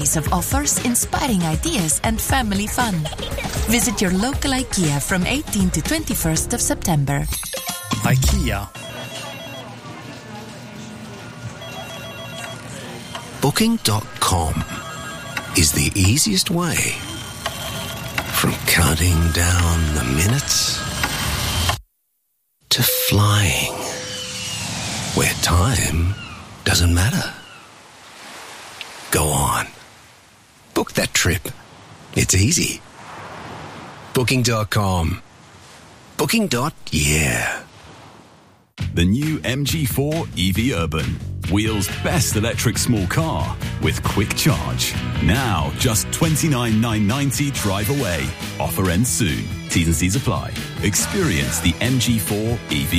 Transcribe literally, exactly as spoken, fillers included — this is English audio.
of offers, inspiring ideas and family fun. Visit your local IKEA from eighteenth to twenty-first of September. IKEA. Booking dot com is the easiest way from counting down the minutes to flying where time doesn't matter. Go on. Book that trip. It's easy. Booking dot com. Booking. Yeah. The new M G four E V Urban. Wheels' best electric small car with quick charge. Now just twenty-nine thousand nine hundred ninety drive away. Offer ends soon. T's and C's apply. Experience the M G four E V